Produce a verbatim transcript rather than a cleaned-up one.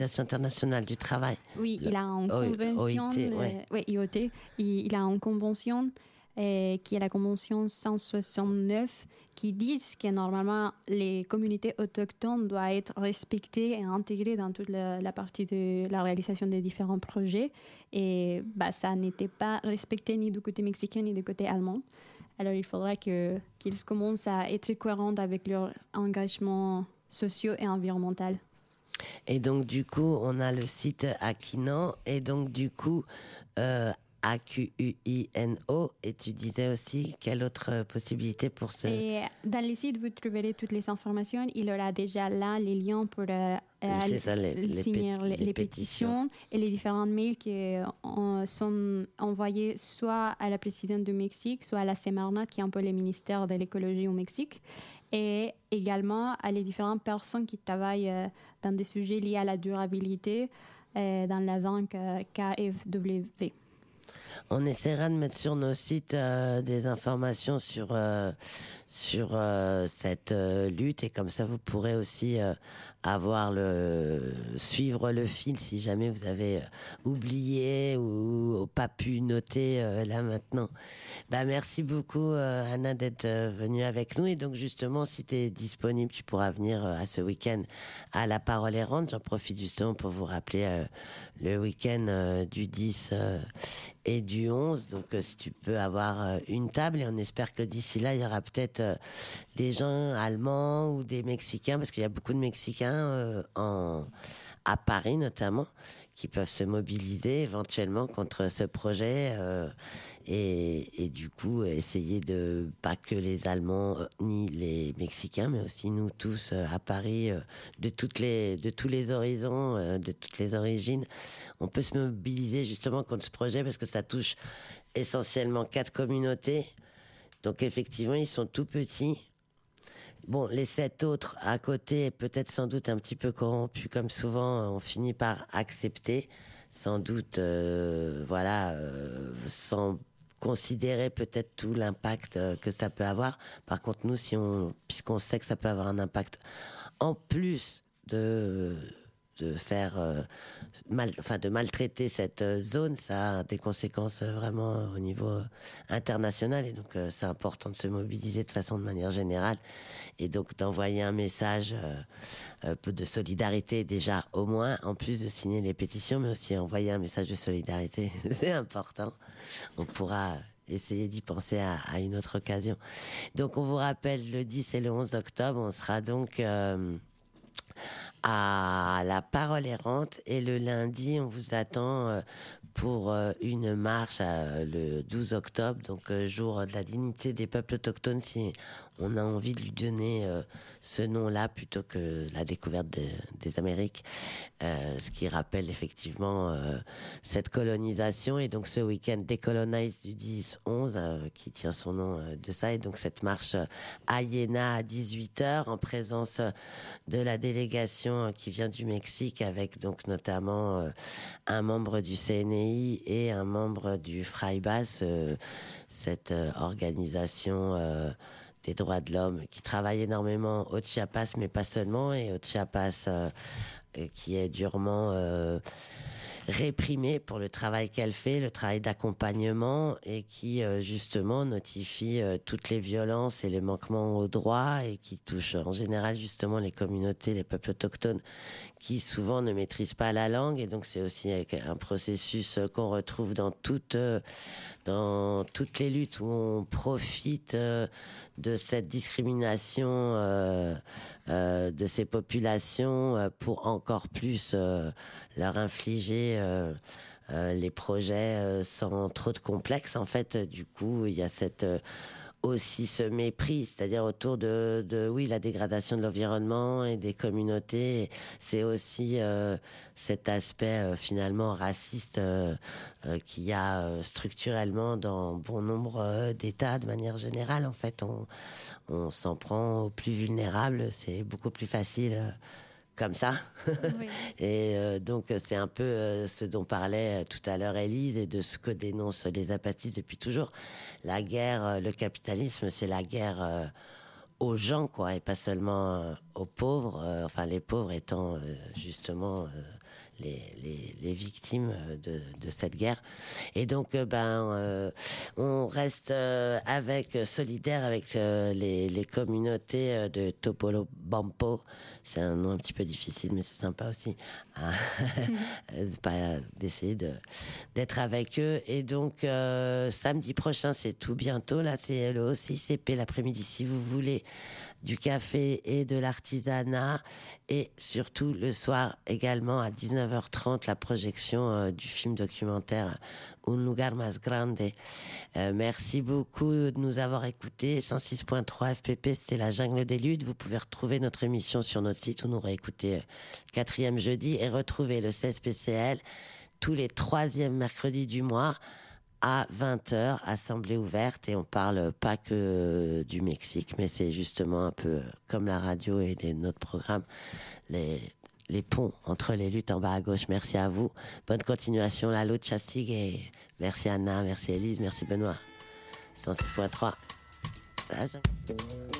l'Organisation internationale du travail. Oui, il a une convention. O I T, ouais. euh, oui, I O T. Il, il a une convention euh, qui est la convention cent soixante-neuf qui dit que normalement les communautés autochtones doivent être respectées et intégrées dans toute la, la partie de la réalisation des différents projets. Et bah, ça n'était pas respecté ni du côté mexicain ni du côté allemand. Alors il faudra que, qu'ils commencent à être cohérents avec leur engagement social et environnemental. Et donc, du coup, on a le site Aquino. Et donc, du coup, euh, A Q U I N O. Et tu disais aussi, quelle autre possibilité pour ce... Et dans le site, vous trouverez toutes les informations. Il y aura déjà là les liens pour euh, C'est ça, les, les signer pét- les, les les pétitions. pétitions et les différents mails qui euh, sont envoyés soit à la présidente du Mexique, soit à la Semarnat, qui est un peu le ministère de l'écologie au Mexique, et également à les différentes personnes qui travaillent euh, dans des sujets liés à la durabilité euh, dans la banque euh, K F W. On essaiera de mettre sur nos sites euh, des informations sur euh, sur euh, cette euh, lutte, et comme ça vous pourrez aussi euh, avoir le suivre le fil si jamais vous avez euh, oublié ou, ou pas pu noter euh, là maintenant. Bah merci beaucoup euh, Anna d'être euh, venue avec nous, et donc justement si tu es disponible tu pourras venir euh, à ce week-end à La Parole Errante. J'en profite justement pour vous rappeler euh, le week-end euh, du dix euh, et du onze, donc euh, si tu peux avoir euh, une table, et on espère que d'ici là il y aura peut-être euh, des gens allemands ou des Mexicains, parce qu'il y a beaucoup de Mexicains euh, en à Paris notamment, qui peuvent se mobiliser éventuellement contre ce projet euh, et, et du coup essayer de, pas que les Allemands euh, ni les Mexicains, mais aussi nous tous euh, à Paris, euh, de toutes les, de tous les horizons, euh, de toutes les origines, on peut se mobiliser justement contre ce projet, parce que ça touche essentiellement quatre communautés. Donc effectivement, ils sont tout petits. Bon, les sept autres à côté, peut-être sans doute un petit peu corrompus, comme souvent, on finit par accepter, sans doute, euh, voilà, euh, sans considérer peut-être tout l'impact euh, que ça peut avoir. Par contre, nous, si on, puisqu'on sait que ça peut avoir un impact, en plus de de faire euh, mal, enfin de maltraiter cette euh, zone, ça a des conséquences euh, vraiment euh, au niveau euh, international, et donc euh, c'est important de se mobiliser de façon de manière générale, et donc d'envoyer un message euh, un peu de solidarité déjà, au moins, en plus de signer les pétitions, mais aussi envoyer un message de solidarité. C'est important. On pourra essayer d'y penser à, à une autre occasion. Donc on vous rappelle, le dix et le onze octobre, on sera donc euh, à La Parole Errante, et le lundi on vous attend euh, pour euh, une marche euh, le douze octobre, donc euh, jour de la dignité des peuples autochtones, si on a envie de lui donner euh, ce nom-là plutôt que la découverte de, des Amériques, euh, ce qui rappelle effectivement euh, cette colonisation. Et donc ce week-end Décolonize du dix onze euh, qui tient son nom euh, de ça, et donc cette marche euh, à Iéna à dix-huit heures en présence euh, de la délégation euh, qui vient du Mexique, avec donc notamment euh, un membre du C N E I et un membre du Fraibas, euh, cette euh, organisation euh, des droits de l'homme qui travaille énormément au Chiapas, mais pas seulement, et au Chiapas euh, qui est durement euh, réprimée pour le travail qu'elle fait, le travail d'accompagnement, et qui euh, justement notifie euh, toutes les violences et les manquements aux droits, et qui touche en général justement les communautés, les peuples autochtones qui souvent ne maîtrisent pas la langue. Et donc c'est aussi un processus qu'on retrouve dans toutes euh, dans toutes les luttes où on profite euh, de cette discrimination euh, euh, de ces populations euh, pour encore plus euh, leur infliger euh, euh, les projets euh, sans trop de complexes. En fait, du coup, il y a cette euh, aussi ce mépris, c'est-à-dire autour de, de oui, la dégradation de l'environnement et des communautés. C'est aussi euh, cet aspect euh, finalement raciste euh, euh, qu'il y a euh, structurellement dans bon nombre euh, d'États de manière générale. En fait, on, on s'en prend aux plus vulnérables. C'est beaucoup plus facile euh, comme ça. Oui. Et euh, donc c'est un peu euh, ce dont parlait euh, tout à l'heure Élise, et de ce que dénoncent les apatistes depuis toujours. La guerre, euh, le capitalisme, c'est la guerre euh, aux gens, quoi, et pas seulement euh, aux pauvres. Euh, enfin, les pauvres étant euh, justement euh, les, les, les victimes de, de cette guerre. Et donc, euh, ben, euh, on reste euh, avec solidaire avec euh, les, les communautés euh, de Topolobampo. C'est un nom un petit peu difficile, mais c'est sympa aussi. Hein. Pas d'essayer de, d'être avec eux. Et donc, euh, samedi prochain, c'est tout bientôt. Là, c'est le O C I C P l'après-midi, si vous voulez du café et de l'artisanat, et surtout le soir également à dix-neuf heures trente la projection euh, du film documentaire Un lugar más grande. Euh, merci beaucoup de nous avoir écoutés. cent six point trois F P P, c'était la jungle des luttes. Vous pouvez retrouver notre émission sur notre site ou nous réécouter euh, quatrième jeudi et retrouver le seize P C L tous les troisièmes mercredis du mois à vingt heures, assemblée ouverte, et on parle pas que du Mexique, mais c'est justement un peu comme la radio et les, notre programme, les, les ponts entre les luttes en bas à gauche. Merci à vous. Bonne continuation, la lucha sigue. Merci Anna, merci Élise, merci Benoît. cent six point trois.